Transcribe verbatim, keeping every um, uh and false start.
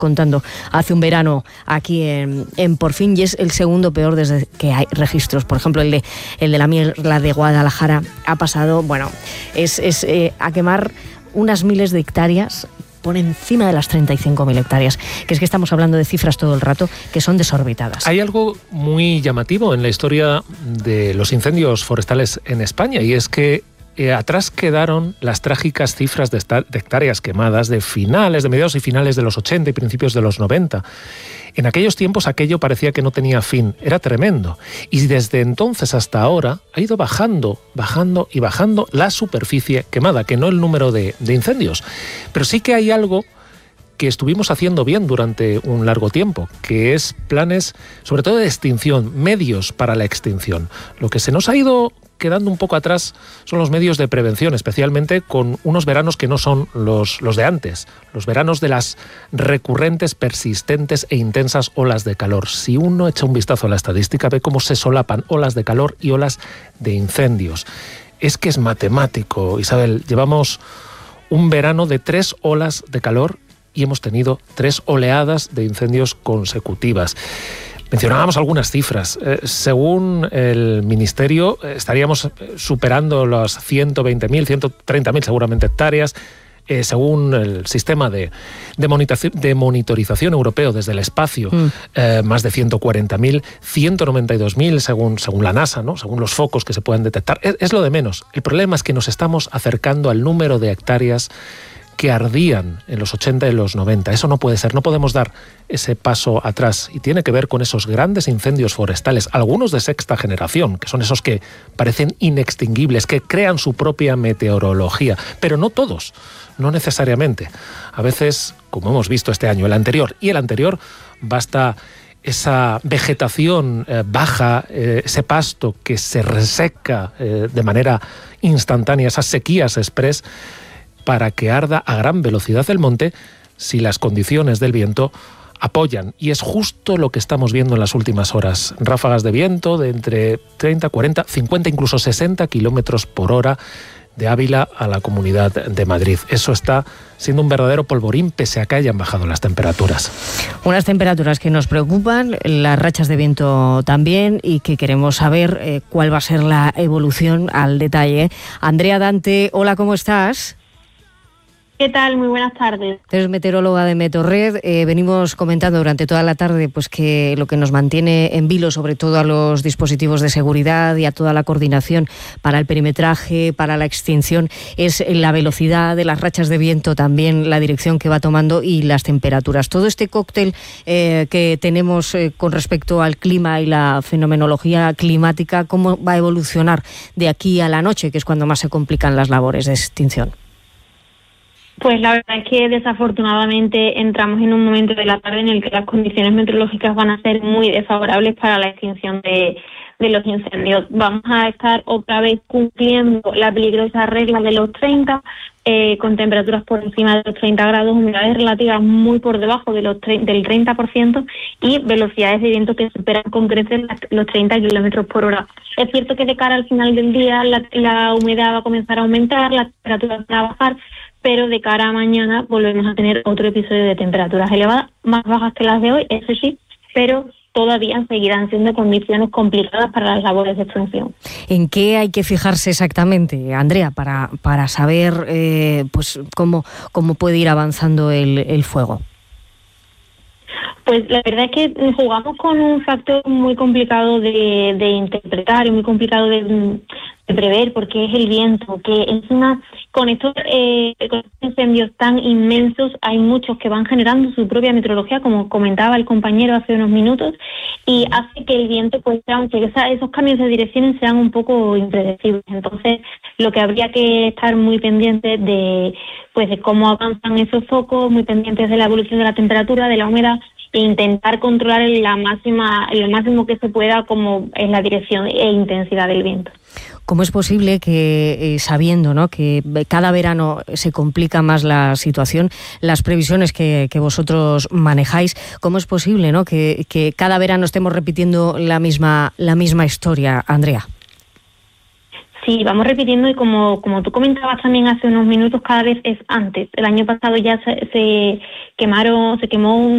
contando hace un verano aquí en, en Porfín, y es el segundo peor desde que hay registros. Por ejemplo, el de, el de la Mierla de Guadalajara ha pasado, bueno, es, es eh, a quemar unas miles de hectáreas por encima de las treinta y cinco mil hectáreas, que es que estamos hablando de cifras todo el rato que son desorbitadas. Hay algo muy llamativo en la historia de los incendios forestales en España, y es que Eh, atrás quedaron las trágicas cifras de, esta, de hectáreas quemadas de finales, de mediados y finales de los ochenta y principios de los noventa. En aquellos tiempos aquello parecía que no tenía fin, era tremendo. Y desde entonces hasta ahora ha ido bajando, bajando y bajando la superficie quemada, que no el número de, de incendios. Pero sí que hay algo que estuvimos haciendo bien durante un largo tiempo, que es planes, sobre todo de extinción, medios para la extinción. Lo que se nos ha ido quedando un poco atrás son los medios de prevención, especialmente con unos veranos que no son los, los de antes, los veranos de las recurrentes, persistentes e intensas olas de calor. Si uno echa un vistazo a la estadística, ve cómo se solapan olas de calor y olas de incendios. Es que es matemático, Isabel. Llevamos un verano de tres olas de calor y hemos tenido tres oleadas de incendios consecutivas. Mencionábamos algunas cifras. Eh, según el Ministerio, eh, estaríamos superando las ciento veinte mil, ciento treinta mil seguramente hectáreas. Eh, según el sistema de, de, monitorización, de monitorización europeo desde el espacio, mm. eh, más de ciento cuarenta mil, ciento noventa y dos mil según, según la NASA, ¿no? Según los focos que se puedan detectar. Es, es lo de menos. El problema es que nos estamos acercando al número de hectáreas que ardían en los ochenta y los noventa. Eso no puede ser, no podemos dar ese paso atrás, y tiene que ver con esos grandes incendios forestales, algunos de sexta generación, que son esos que parecen inextinguibles, que crean su propia meteorología, pero no todos, no necesariamente. A veces, como hemos visto este año, el anterior y el anterior, basta esa vegetación eh, baja, eh, ese pasto que se reseca eh, de manera instantánea, esas sequías express, para que arda a gran velocidad el monte si las condiciones del viento apoyan. Y es justo lo que estamos viendo en las últimas horas. Ráfagas de viento de entre treinta, cuarenta, cincuenta, incluso sesenta kilómetros por hora de Ávila a la Comunidad de Madrid. Eso está siendo un verdadero polvorín, pese a que hayan bajado las temperaturas. Unas temperaturas que nos preocupan, las rachas de viento también, y que queremos saber eh, cuál va a ser la evolución al detalle. Andrea Dante, hola, ¿cómo estás? ¿Qué tal? Muy buenas tardes. Eres meteoróloga de Meteorred. Eh, venimos comentando durante toda la tarde pues que lo que nos mantiene en vilo, sobre todo a los dispositivos de seguridad y a toda la coordinación para el perimetraje, para la extinción, es la velocidad de las rachas de viento, también la dirección que va tomando y las temperaturas. Todo este cóctel eh, que tenemos eh, con respecto al clima y la fenomenología climática, ¿cómo va a evolucionar de aquí a la noche, que es cuando más se complican las labores de extinción? Pues la verdad es que desafortunadamente entramos en un momento de la tarde en el que las condiciones meteorológicas van a ser muy desfavorables para la extinción de, de los incendios. Vamos a estar otra vez cumpliendo la peligrosa regla de los treinta, eh, con temperaturas por encima de los treinta grados, humedades relativas muy por debajo de los tre- del treinta por ciento y velocidades de viento que superan con creces los treinta kilómetros por hora. Es cierto que de cara al final del día la, la humedad va a comenzar a aumentar, las temperaturas van a bajar, pero de cara a mañana volvemos a tener otro episodio de temperaturas elevadas, más bajas que las de hoy, eso sí, pero todavía seguirán siendo condiciones complicadas para las labores de extinción. ¿En qué hay que fijarse exactamente, Andrea, para, para saber eh, pues cómo, cómo puede ir avanzando el, el fuego? Pues la verdad es que jugamos con un factor muy complicado de, de interpretar y muy complicado de, de prever, porque es el viento, que encima con estos, eh, con estos incendios tan inmensos hay muchos que van generando su propia meteorología, como comentaba el compañero hace unos minutos, y hace que el viento, pues, aunque esa, esos cambios de dirección sean un poco impredecibles. Entonces, lo que habría que estar muy pendientes de, pues, de cómo avanzan esos focos, muy pendientes de la evolución de la temperatura, de la humedad, e intentar controlar la máxima, lo máximo que se pueda, como es la dirección e intensidad del viento. ¿Cómo es posible que, eh, sabiendo, ¿no?, que cada verano se complica más la situación, las previsiones que, que vosotros manejáis, cómo es posible, ¿no?, que, que cada verano estemos repitiendo la misma, la misma historia, Andrea? Sí, vamos repitiendo, y como como tú comentabas también hace unos minutos, cada vez es antes. El año pasado ya se, se quemaron, se quemó un